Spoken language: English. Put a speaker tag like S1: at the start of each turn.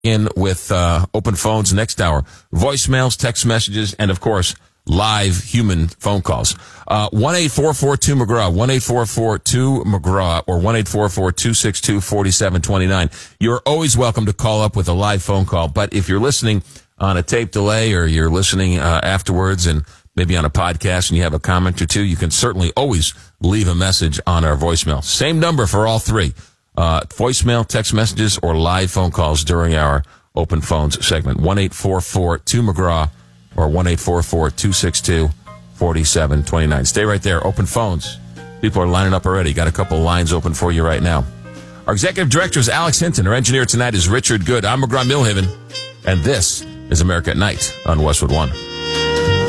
S1: in with open phones next hour. Voicemails, text messages, and, of course, live human phone calls. 1-844-2-McGraw, 1-844-2-McGraw, or 1-844-262-4729. You're always welcome to call up with a live phone call, but if you're listening on a tape delay or you're listening afterwards and maybe on a podcast and you have a comment or two, you can certainly always leave a message on our voicemail. Same number for all three. Voicemail, text messages, or live phone calls during our open phones segment. 1-844-2-McGraw or 1-844-262-4729. Stay right there. Open phones. People are lining up already. Got a couple lines open for you right now. Our executive director is Alex Hinton. Our engineer tonight is Richard Good. I'm McGraw Milhaven, and this is America at Night on Westwood One.